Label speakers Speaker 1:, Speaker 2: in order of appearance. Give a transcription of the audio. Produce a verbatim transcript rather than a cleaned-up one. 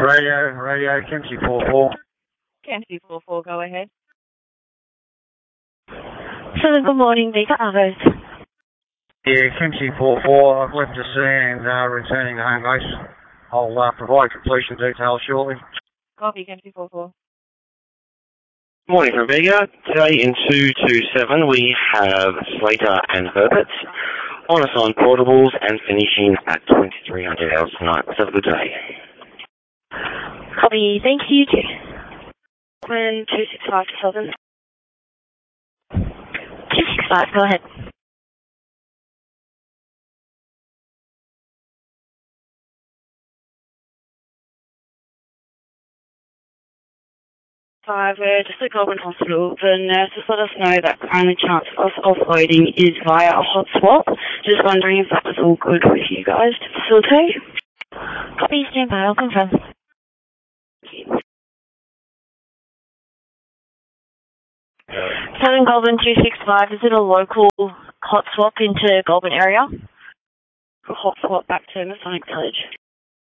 Speaker 1: Radio, radio, Kempsey four four.
Speaker 2: Kempsey four four, go ahead.
Speaker 3: Seven, good morning, Vika Argos.
Speaker 1: Yeah, Kempsey four four, I've left the scene and uh, returning to home base. I'll uh, provide completion details shortly.
Speaker 2: Copy, Kempsey four four.
Speaker 4: Morning from Vega. Today in two two seven we have Slater and Herbert on assigned portables and finishing at twenty-three hundred hours tonight. Have a good day.
Speaker 3: Copy, thank you too. When two six five to Southern. two six five, go ahead.
Speaker 5: Five, we're just at Goulburn Hospital. The nurses let us know that the only chance of us offloading is via a hot swap. Just wondering if that was all good with you guys to facilitate.
Speaker 3: Copy, stand by, I'll confirm. Seven Goulburn two six five, is it a local hot swap into Goulburn area?
Speaker 5: A hot swap back to Masonic Village.